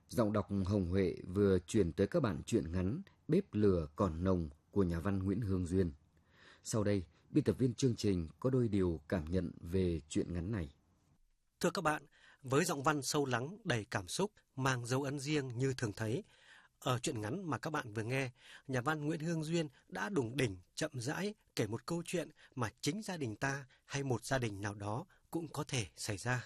Giọng đọc Hồng Huệ vừa chuyển tới các bạn truyện ngắn Bếp lửa còn nồng của nhà văn Nguyễn Hương Duyên. Sau đây, biên tập viên chương trình có đôi điều cảm nhận về truyện ngắn này. Thưa các bạn, với giọng văn sâu lắng, đầy cảm xúc, mang dấu ấn riêng như thường thấy, ở truyện ngắn mà các bạn vừa nghe, nhà văn Nguyễn Hương Duyên đã đủng đỉnh, chậm rãi kể một câu chuyện mà chính gia đình ta hay một gia đình nào đó cũng có thể xảy ra.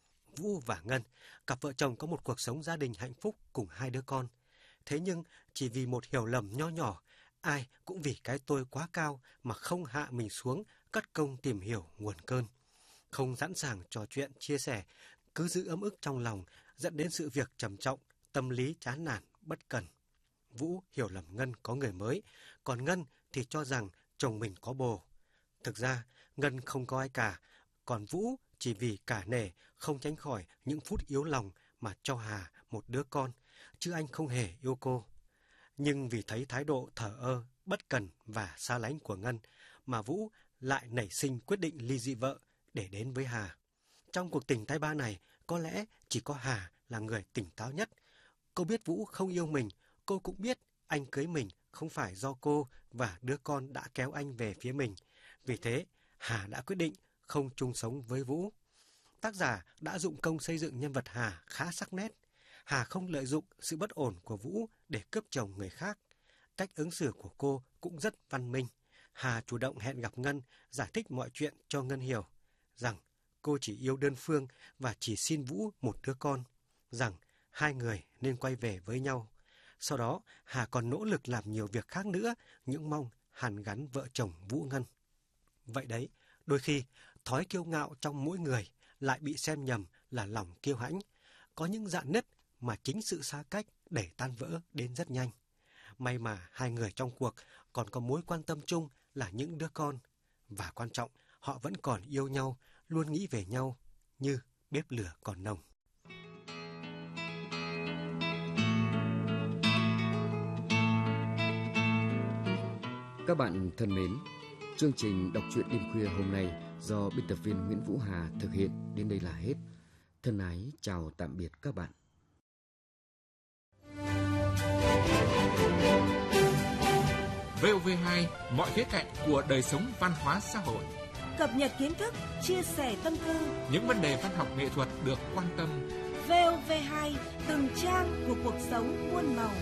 Vũ và Ngân, cặp vợ chồng có một cuộc sống gia đình hạnh phúc cùng 2 đứa con. Thế nhưng chỉ vì một hiểu lầm nho nhỏ, ai cũng vì cái tôi quá cao mà không hạ mình xuống, cất công tìm hiểu nguồn cơn. Không sẵn sàng trò chuyện, chia sẻ, cứ giữ ấm ức trong lòng, dẫn đến sự việc trầm trọng, tâm lý chán nản, bất cần. Vũ hiểu lầm Ngân có người mới, còn Ngân thì cho rằng chồng mình có bồ. Thực ra, Ngân không có ai cả, còn Vũ chỉ vì cả nể không tránh khỏi những phút yếu lòng mà cho Hà một đứa con, chứ anh không hề yêu cô. Nhưng vì thấy thái độ thờ ơ, bất cần và xa lánh của Ngân, mà Vũ lại nảy sinh quyết định ly dị vợ để đến với Hà. Trong cuộc tình tay ba này, có lẽ chỉ có Hà là người tỉnh táo nhất. Cô biết Vũ không yêu mình, cô cũng biết anh cưới mình không phải do cô và đứa con đã kéo anh về phía mình. Vì thế, Hà đã quyết định không chung sống với Vũ. Tác giả đã dụng công xây dựng nhân vật Hà khá sắc nét. Hà không lợi dụng sự bất ổn của Vũ để cướp chồng người khác. Cách ứng xử của cô cũng rất văn minh. Hà chủ động hẹn gặp Ngân, giải thích mọi chuyện cho Ngân hiểu, rằng cô chỉ yêu đơn phương và chỉ xin Vũ một đứa con, rằng hai người nên quay về với nhau. Sau đó, Hà còn nỗ lực làm nhiều việc khác nữa, những mong hàn gắn vợ chồng Vũ Ngân. Vậy đấy, đôi khi, thói kiêu ngạo trong mỗi người lại bị xem nhầm là lòng kiêu hãnh. Có những rạn nứt mà chính sự xa cách để tan vỡ đến rất nhanh. May mà hai người trong cuộc còn có mối quan tâm chung là những đứa con. Và quan trọng, họ vẫn còn yêu nhau, luôn nghĩ về nhau như bếp lửa còn nồng. Các bạn thân mến, chương trình đọc truyện đêm khuya hôm nay do biên tập viên Nguyễn Vũ Hà thực hiện đến đây là hết. Thân ái chào tạm biệt các bạn. VOV2, mọi khía cạnh của đời sống văn hóa xã hội. Cập nhật kiến thức, chia sẻ tâm tư. Những vấn đề văn học nghệ thuật được quan tâm. VOV2, từng trang của cuộc sống muôn màu.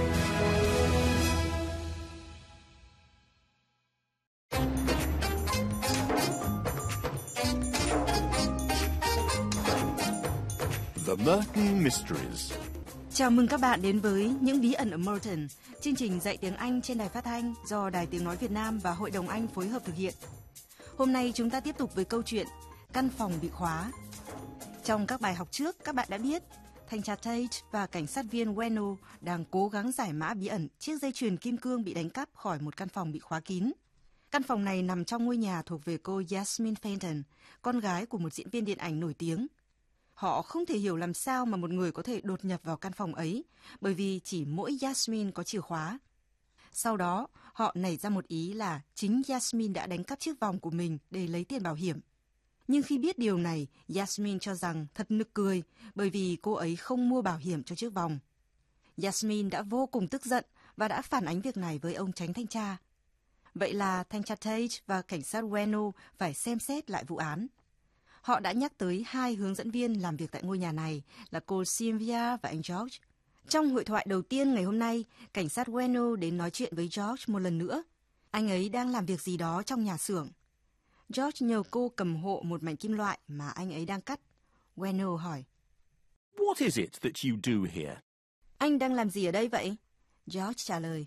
The Merton Mysteries. Chào mừng các bạn đến với Những bí ẩn ở Merton, chương trình dạy tiếng Anh trên đài phát thanh do Đài Tiếng nói Việt Nam và Hội đồng Anh phối hợp thực hiện. Hôm nay chúng ta tiếp tục với câu chuyện Căn phòng bị khóa. Trong các bài học trước, các bạn đã biết thanh tra Tate và cảnh sát viên Weno đang cố gắng giải mã bí ẩn chiếc dây chuyền kim cương bị đánh cắp khỏi một căn phòng bị khóa kín. Căn phòng này nằm trong ngôi nhà thuộc về cô Yasmin Fenton, con gái của một diễn viên điện ảnh nổi tiếng. Họ không thể hiểu làm sao mà một người có thể đột nhập vào căn phòng ấy, bởi vì chỉ mỗi Yasmin có chìa khóa. Sau đó, họ nảy ra một ý là chính Yasmin đã đánh cắp chiếc vòng của mình để lấy tiền bảo hiểm. Nhưng khi biết điều này, Yasmin cho rằng thật nực cười, bởi vì cô ấy không mua bảo hiểm cho chiếc vòng. Yasmin đã vô cùng tức giận và đã phản ánh việc này với ông chánh thanh tra. Vậy là thanh tra Tate và cảnh sát Weno phải xem xét lại vụ án. Họ đã nhắc tới 2 hướng dẫn viên làm việc tại ngôi nhà này là cô Sylvia và anh George. Trong hội thoại đầu tiên ngày hôm nay, cảnh sát Weno đến nói chuyện với George một lần nữa. Anh ấy đang làm việc gì đó trong nhà xưởng. George nhờ cô cầm hộ một mảnh kim loại mà anh ấy đang cắt. Weno hỏi: What is it that you do here? Anh đang làm gì ở đây vậy? George trả lời: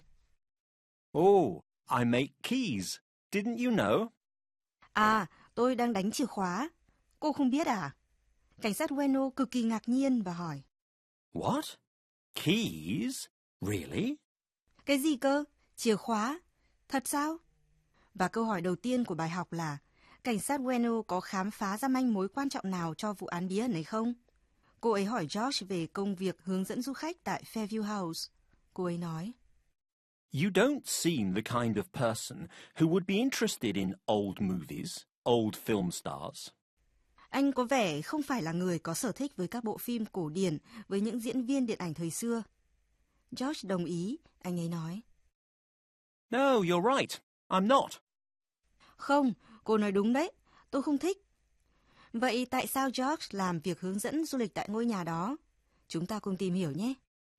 Oh, I make keys. Didn't you know? À, tôi đang đánh chìa khóa. Cô không biết à? Cảnh sát Weno cực kỳ ngạc nhiên và hỏi: What? Keys? Really? Cái gì cơ? Chìa khóa? Thật sao? Và câu hỏi đầu tiên của bài học là: cảnh sát Weno có khám phá ra manh mối quan trọng nào cho vụ án bí ẩn này không? Cô ấy hỏi George về công việc hướng dẫn du khách tại Fairview House. Cô ấy nói: You don't seem the kind of person who would be interested in old movies, old film stars. Anh có vẻ không phải là người có sở thích với các bộ phim cổ điển với những diễn viên điện ảnh thời xưa. George đồng ý, anh ấy nói. No, you're right. I'm not. Không, cô nói đúng đấy, tôi không thích. Vậy tại sao George làm việc hướng dẫn du lịch tại ngôi nhà đó? Chúng ta cùng tìm hiểu nhé.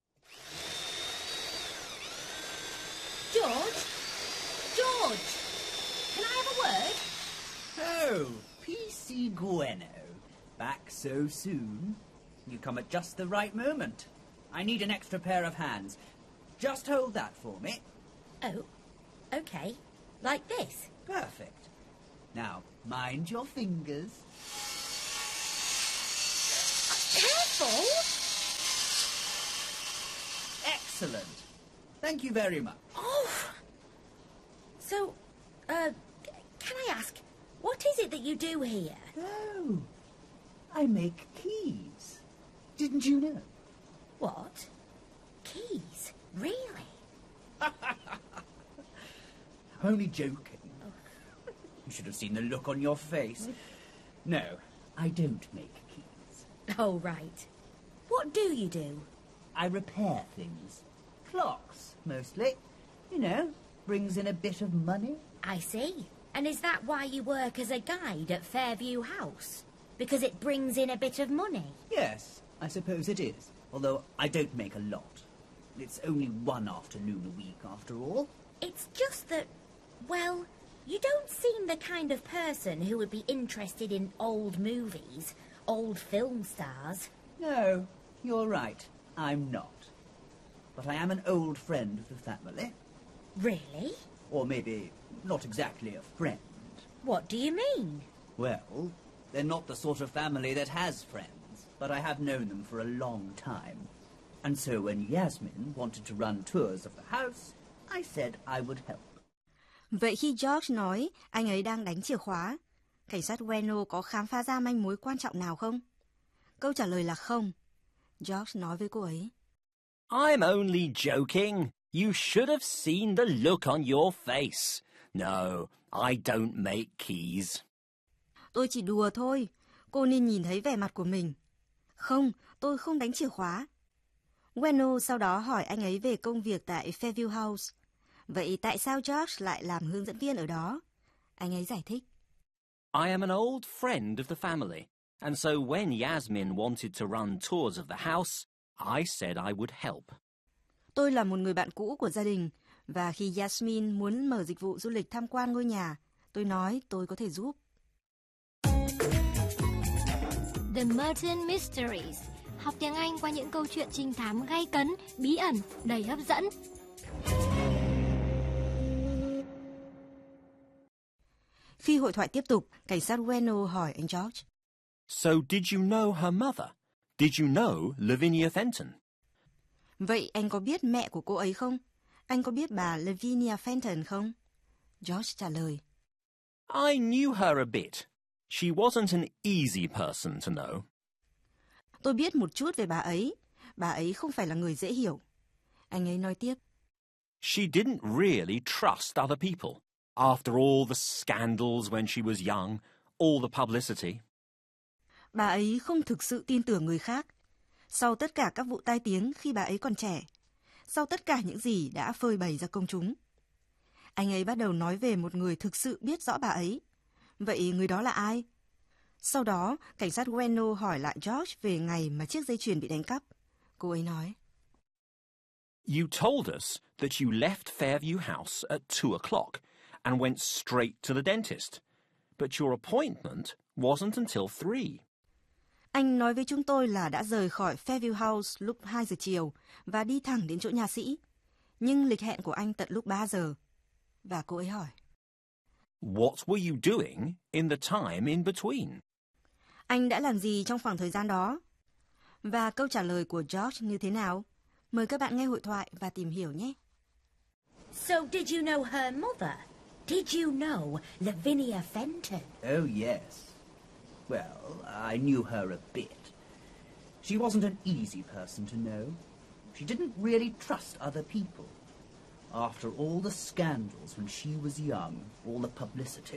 George? George! Can I have a word? Oh, P.C. Bueno. Back so soon? You come at just the right moment. I need an extra pair of hands. Just hold that for me. Oh, okay. Like this? Perfect. Now, mind your fingers. Careful! Excellent. Thank you very much. Oh! So, can I ask, what is it that you do here? Oh, I make keys. Didn't you know? What? Keys? Really? I'm only joking. You should have seen the look on your face. No, I don't make keys. Oh, right. What do you do? I repair things. Clocks, mostly. You know, brings in a bit of money. I see. And is that why you work as a guide at Fairview House? Because it brings in a bit of money? Yes, I suppose it is. Although I don't make a lot. It's only one afternoon a week, after all. It's just that, well, you don't seem the kind of person who would be interested in old movies, old film stars. No, you're right. I'm not. But I am an old friend of the family. Really? Or maybe not exactly a friend. What do you mean? Well, they're not the sort of family that has friends, but I have known them for a long time. And so when Yasmin wanted to run tours of the house, I said I would help. Vậy khi George nói anh ấy đang đánh chìa khóa, cảnh sát Bueno có khám phá ra manh mối quan trọng nào không? Câu trả lời là không. George nói với cô ấy. I'm only joking. You should have seen the look on your face. No, I don't make keys. Tôi chỉ đùa thôi. Cô nên nhìn thấy vẻ mặt của mình. Không, tôi không đánh chìa khóa. Bueno sau đó hỏi anh ấy về công việc tại Fairview House. Vậy tại sao George lại làm hướng dẫn viên ở đó? Anh ấy giải thích. I am an old friend of the family, and so when Yasmin wanted to run tours of the house, I said I would help. Tôi là một người bạn cũ của gia đình, và khi Yasmin muốn mở dịch vụ du lịch tham quan ngôi nhà, tôi nói tôi có thể giúp. The Merton Mysteries. Học tiếng Anh qua những câu chuyện trinh thám gay cấn, bí ẩn, đầy hấp dẫn. Khi hội thoại tiếp tục, cảnh sát Bueno hỏi anh George. So did you know her mother? Did you know Lavinia Fenton? Vậy anh có biết mẹ của cô ấy không? Anh có biết bà Lavinia Fenton không? George trả lời. I knew her a bit. She wasn't an easy person to know. Tôi biết một chút về bà ấy. Bà ấy không phải là người dễ hiểu. Anh ấy nói tiếp. She didn't really trust other people. After all the scandals when she was young, all the publicity. Bà ấy không thực sự tin tưởng người khác. Sau tất cả các vụ tai tiếng khi bà ấy còn trẻ. Sau tất cả những gì đã phơi bày ra công chúng. Anh ấy bắt đầu nói về một người thực sự biết rõ bà ấy. Vậy người đó là ai? Sau đó, cảnh sát Bueno hỏi lại George về ngày mà chiếc dây chuyền bị đánh cắp. Cô ấy nói. You told us that you left Fairview House at 2 o'clock and went straight to the dentist. But your appointment wasn't until 3. Anh nói với chúng tôi là đã rời khỏi Fairview House lúc 2 giờ chiều và đi thẳng đến chỗ nha sĩ. Nhưng lịch hẹn của anh tận lúc 3 giờ. Và cô ấy hỏi. What were you doing in the time in between? Anh đã làm gì trong khoảng thời gian đó? Và câu trả lời của George như thế nào? Mời các bạn nghe hội thoại và tìm hiểu nhé. So did you know her mother? Did you know Lavinia Fenton? Oh, yes. Well, I knew her a bit. She wasn't an easy person to know. She didn't really trust other people. After all the scandals when she was young, all the publicity.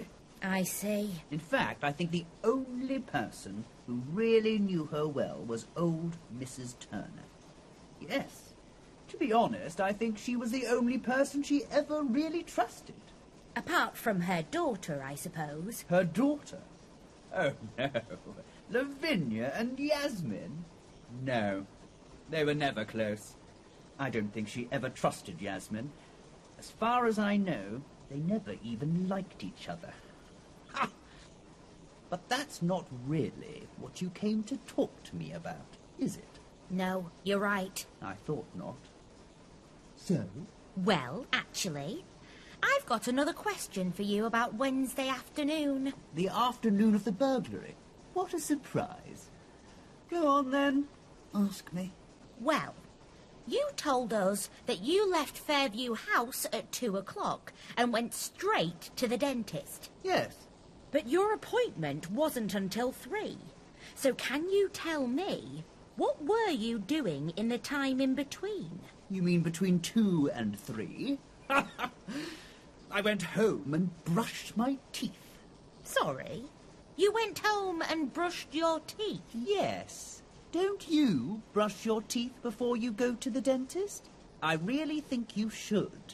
I see. In fact, I think the only person who really knew her well was old Mrs. Turner. Yes. To be honest, I think she was the only person she ever really trusted. Apart from her daughter, I suppose. Her daughter? Oh, no. Lavinia and Yasmin? No. They were never close. I don't think she ever trusted Yasmin. As far as I know, they never even liked each other. Ha! But that's not really what you came to talk to me about, is it? No, you're right. I thought not. So? Well, actually, I've got another question for you about Wednesday afternoon. The afternoon of the burglary? What a surprise. Go on, then. Ask me. Well, you told us that you left Fairview House at 2 o'clock and went straight to the dentist. Yes. But your appointment wasn't until 3. So can you tell me, what were you doing in the time in between? You mean between 2 and 3? I went home and brushed my teeth. Sorry? You went home and brushed your teeth? Yes. Don't you brush your teeth before you go to the dentist? I really think you should.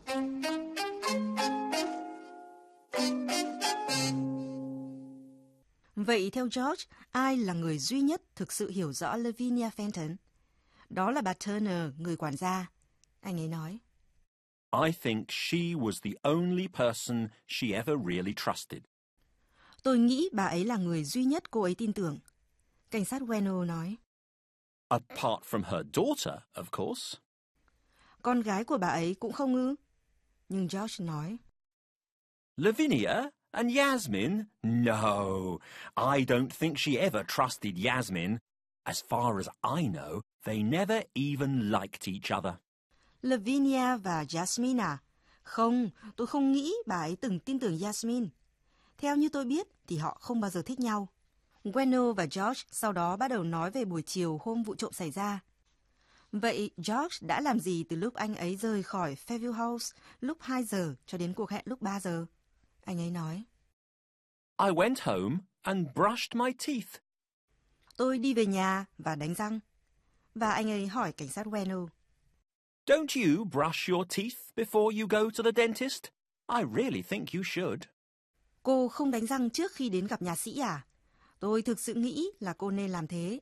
Vậy theo George, ai là người duy nhất thực sự hiểu rõ Lavinia Fenton? Đó là bà Turner, người quản gia. Anh ấy nói. I think she was the only person she ever really trusted. Tôi nghĩ bà ấy là người duy nhất cô ấy tin tưởng. Cảnh sát Bueno nói. Apart from her daughter, of course. Con gái của bà ấy cũng không ư? Nhưng George nói. Lavinia and Yasmin? No, I don't think she ever trusted Yasmin. As far as I know, they never even liked each other. Lavinia và Jasmine à? Không, tôi không nghĩ bà ấy từng tin tưởng Yasmin. Theo như tôi biết thì họ không bao giờ thích nhau. Bueno và George sau đó bắt đầu nói về buổi chiều hôm vụ trộm xảy ra. Vậy George đã làm gì từ lúc anh ấy rời khỏi Fairview House lúc 2 giờ cho đến cuộc hẹn lúc 3 giờ? Anh ấy nói. I went home and brushed my teeth. Tôi đi về nhà và đánh răng. Và anh ấy hỏi cảnh sát Bueno. Don't you brush your teeth before you go to the dentist? I really think you should. Cô không đánh răng trước khi đến gặp nha sĩ à? Tôi thực sự nghĩ là cô nên làm thế.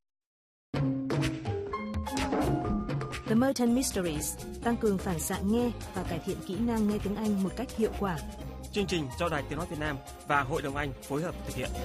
The Merton Mysteries tăng cường phản xạ nghe và cải thiện kỹ năng nghe tiếng Anh một cách hiệu quả. Chương trình do Đài Tiếng nói Việt Nam và Hội đồng Anh phối hợp thực hiện.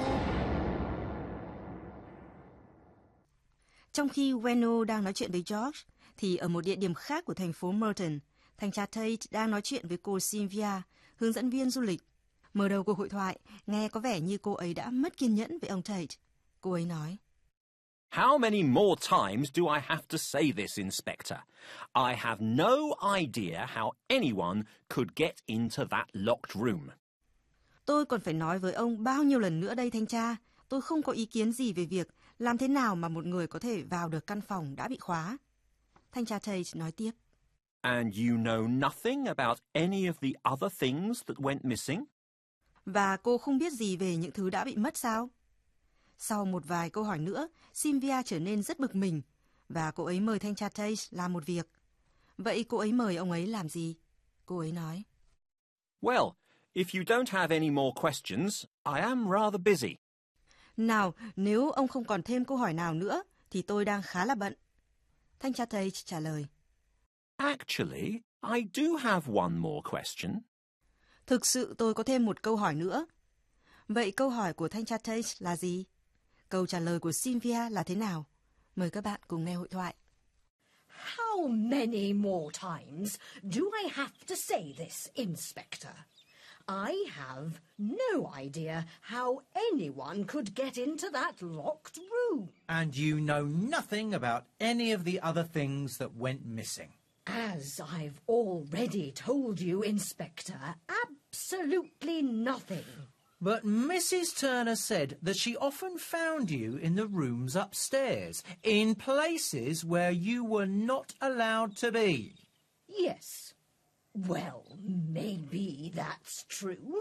Trong khi Bueno đang nói chuyện với George, thì ở một địa điểm khác của thành phố Merton, thanh tra Tate đang nói chuyện với cô Cynthia, hướng dẫn viên du lịch. Mở đầu cuộc hội thoại, nghe có vẻ như cô ấy đã mất kiên nhẫn với ông Tate. Cô ấy nói. How many more times do I have to say this, Inspector? I have no idea how anyone could get into that locked room. Tôi còn phải nói với ông bao nhiêu lần nữa đây thanh tra. Tôi không có ý kiến gì về việc làm thế nào mà một người có thể vào được căn phòng đã bị khóa. Thanh tra Tate nói tiếp. And you know nothing about any of the other things that went missing? Và cô không biết gì về những thứ đã bị mất sao? Sau một vài câu hỏi nữa, Cynthia trở nên rất bực mình và cô ấy mời thanh tra Tate làm một việc. Vậy cô ấy mời ông ấy làm gì? Cô ấy nói. Well, if you don't have any more questions, I am rather busy. Nào, nếu ông không còn thêm câu hỏi nào nữa, thì tôi đang khá là bận. Thanh tra Tate trả lời. Actually, I do have one more question. Thực sự tôi có thêm một câu hỏi nữa. Vậy câu hỏi của thanh tra Tate là gì? Câu trả lời của Cynthia là thế nào? Mời các bạn cùng nghe hội thoại. How many more times do I have to say this, Inspector? I have no idea how anyone could get into that locked room. And you know nothing about any of the other things that went missing. As I've already told you, Inspector, absolutely nothing. But Mrs. Turner said that she often found you in the rooms upstairs, in places where you were not allowed to be. Yes. Well, maybe that's true.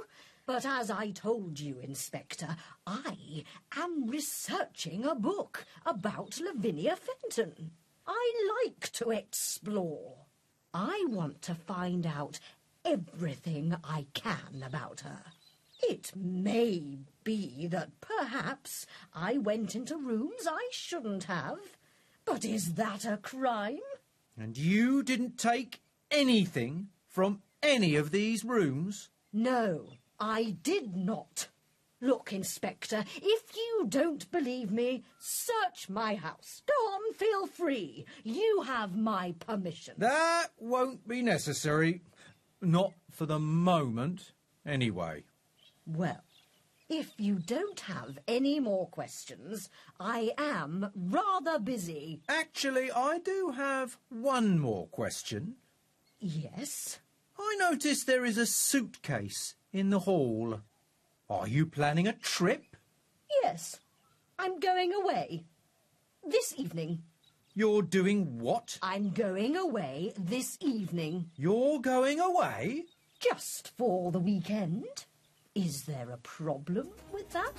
But as I told you, Inspector, I am researching a book about Lavinia Fenton. I like to explore. I want to find out everything I can about her. It may be that perhaps I went into rooms I shouldn't have, but is that a crime? And you didn't take anything from any of these rooms? No, I did not. Look, Inspector, if you don't believe me, search my house. Go on, feel free. You have my permission. That won't be necessary. Not for the moment, anyway. Well, if you don't have any more questions, I am rather busy. Actually, I do have one more question. Yes? I notice there is a suitcase in the hall. Are you planning a trip? Yes. I'm going away. This evening. You're doing what? I'm going away this evening. You're going away? Just for the weekend. Is there a problem with that?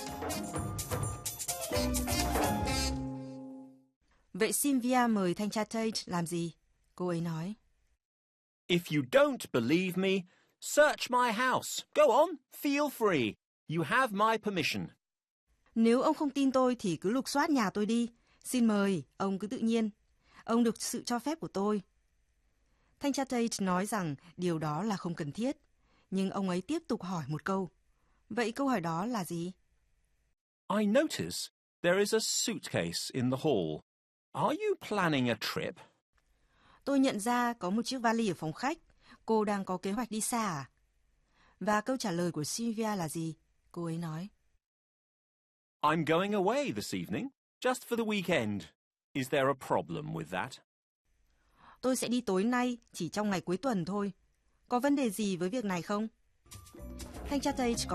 Vậy Sylvia mời thanh tra Tate làm gì? Cô ấy nói. If you don't believe me, search my house. Go on, feel free. You have my permission. Nếu ông không tin tôi thì cứ lục soát nhà tôi đi. Xin mời, ông cứ tự nhiên. Ông được sự cho phép của tôi. Thanh tra Tate nói rằng điều đó là không cần thiết. Nhưng ông ấy tiếp tục hỏi một câu. Vậy câu hỏi đó là gì? I notice there is a suitcase in the hall. Are you planning a trip? Tôi nhận ra có một chiếc vali ở phòng khách. Cô đang có kế hoạch đi xa à? Và câu trả lời của Sylvia là gì? Cô ấy nói. I'm going away this evening, just for the weekend. Is there a problem with that? Tôi sẽ đi tối nay, chỉ trong ngày cuối tuần thôi. Có vấn đề gì với việc này không? Thanh tra Tate có